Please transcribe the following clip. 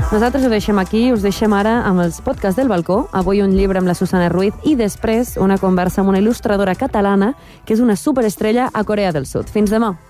Nosaltres ho deixem aquí, us deixem ara amb els podcasts del balcó, avui un llibre amb la Susana Ruiz i després una conversa amb una il·lustradora catalana que és una superestrella a Corea del Sud. Fins demà!